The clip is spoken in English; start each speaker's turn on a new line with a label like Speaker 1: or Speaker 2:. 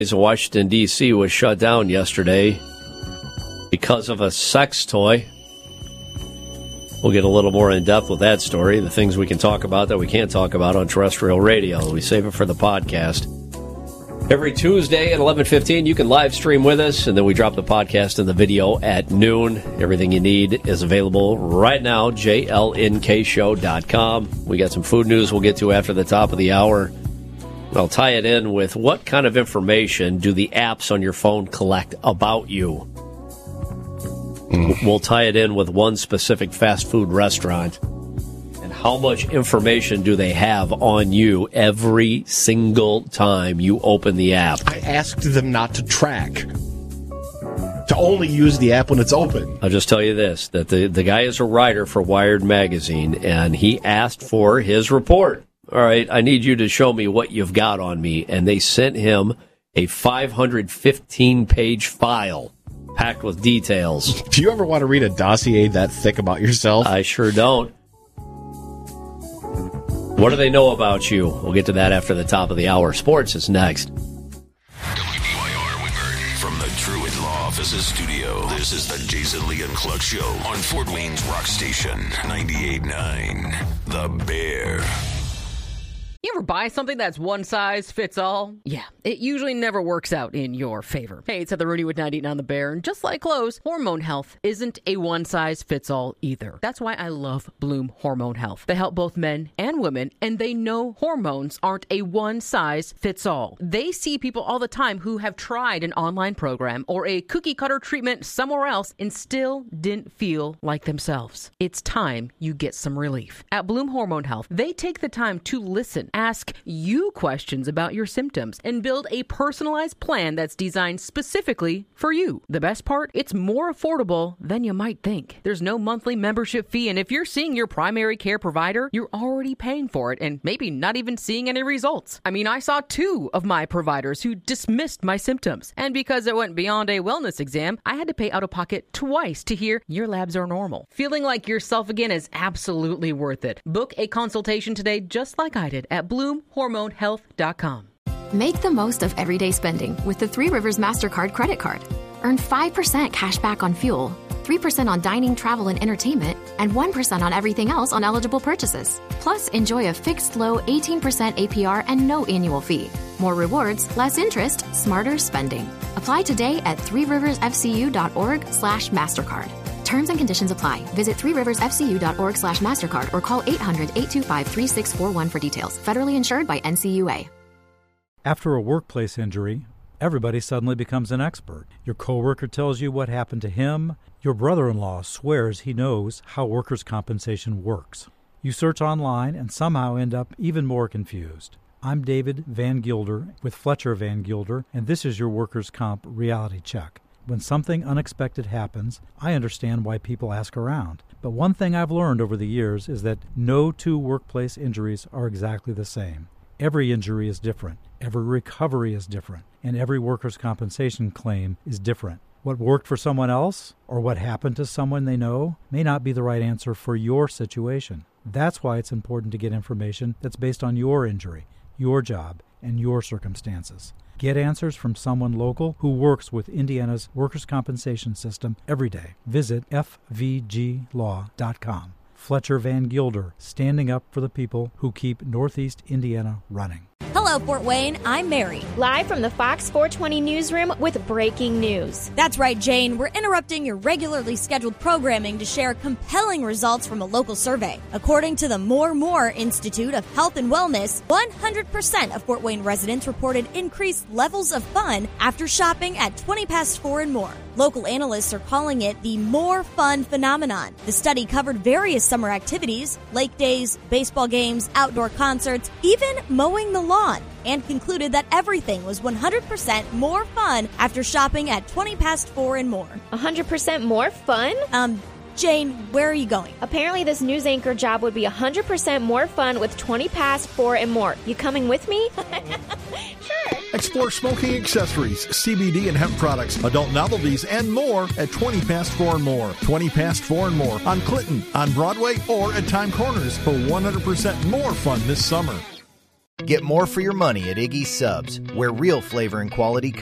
Speaker 1: Washington, D.C. was shut down yesterday because of a sex toy. We'll get a little more in-depth with that story, the things we can talk about that we can't talk about on terrestrial radio. We save it for the podcast. Every Tuesday at 11:15, you can live stream with us, and then we drop the podcast and the video at noon. Everything you need is available right now, jlnkshow.com. We got some food news we'll get to after the top of the hour. I'll tie it in with what kind of information do the apps on your phone collect about you? We'll tie it in with one specific fast food restaurant. And how much information do they have on you every single time you open the app?
Speaker 2: I asked them not to track, to only use the app when it's open.
Speaker 1: I'll just tell you this, that the guy is a writer for Wired Magazine, and he asked for his report. All right, I need you to show me what you've got on me. And they sent him a 515-page file packed with details.
Speaker 2: Do you ever want to read a dossier that thick about yourself?
Speaker 1: I sure don't. What do they know about you? We'll get to that after the top of the hour. Sports is next.
Speaker 3: WBYR Wingert from the Truett Law Offices studio. This is the Jason Lee and Cluck Show on Fort Wayne's Rock Station 98.9. The Bear.
Speaker 4: You ever buy something that's one size fits all? Yeah, it usually never works out in your favor. Hey, it's Heather Rooney with 98 on the Bear, and just like clothes, hormone health isn't a one size fits all either. That's why I love Bloom Hormone Health. They help both men and women, and they know hormones aren't a one size fits all. They see people all the time who have tried an online program or a cookie cutter treatment somewhere else and still didn't feel like themselves. It's time you get some relief. At Bloom Hormone Health, they take the time to listen, ask you questions about your symptoms, and build a personalized plan that's designed specifically for you. The best part? It's more affordable than you might think. There's no monthly membership fee, and if you're seeing your primary care provider, you're already paying for it and maybe not even seeing any results. I mean, I saw 2 of my providers who dismissed my symptoms, and because it went beyond a wellness exam, I had to pay out of pocket twice to hear your labs are normal. Feeling like yourself again is absolutely worth it. Book a consultation today just like I did at BloomHormoneHealth.com.
Speaker 5: Make the most of everyday spending with the Three Rivers MasterCard credit card. Earn 5% cash back on fuel, 3% on dining, travel, and entertainment, and 1% on everything else on eligible purchases. Plus, enjoy a fixed low 18% APR and no annual fee. More rewards, less interest, smarter spending. Apply today at threeriversfcu.org/MasterCard. Terms and conditions apply. Visit threeriversfcu.org/MasterCard or call 800-825-3641 for details. Federally insured by NCUA.
Speaker 6: After a workplace injury, everybody suddenly becomes an expert. Your coworker tells you what happened to him. Your brother-in-law swears he knows how workers' compensation works. You search online and somehow end up even more confused. I'm David Van Gilder with Fletcher Van Gilder, and this is your Workers' Comp Reality Check. When something unexpected happens, I understand why people ask around. But one thing I've learned over the years is that no 2 workplace injuries are exactly the same. Every injury is different, every recovery is different, and every workers' compensation claim is different. What worked for someone else, or what happened to someone they know, may not be the right answer for your situation. That's why it's important to get information that's based on your injury, your job, and your circumstances. Get answers from someone local who works with Indiana's workers' compensation system every day. Visit fvglaw.com. Fletcher Van Gilder, standing up for the people who keep Northeast Indiana running.
Speaker 7: Hello, Fort Wayne. I'm Mary.
Speaker 8: Live from the Fox 420 newsroom with breaking news.
Speaker 7: That's right, Jane. We're interrupting your regularly scheduled programming to share compelling results from a local survey. According to the More Institute of Health and Wellness, 100% of Fort Wayne residents reported increased levels of fun after shopping at 20 past 4 and more. Local analysts are calling it the More Fun phenomenon. The study covered various summer activities, lake days, baseball games, outdoor concerts, even mowing the lawn, and concluded that everything was 100% more fun after shopping at 20 past 4 and more.
Speaker 8: 100% more fun?
Speaker 7: Jane, where are you going?
Speaker 8: Apparently this news anchor job would be 100% more fun with 20 past 4 and more. You coming with me? Sure.
Speaker 9: Explore smoking accessories, CBD and hemp products, adult novelties, and more at 20 past 4 and more. 20 past 4 and more on Clinton, on Broadway, or at Time Corners for 100% more fun this summer.
Speaker 10: Get more for your money at Iggy's Subs, where real flavor and quality